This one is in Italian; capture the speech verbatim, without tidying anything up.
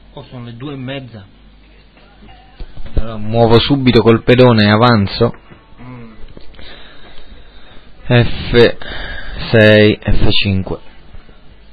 Oh, sono le due e mezza. Allora muovo subito col pedone e avanzo. Mm. F sei, F cinque.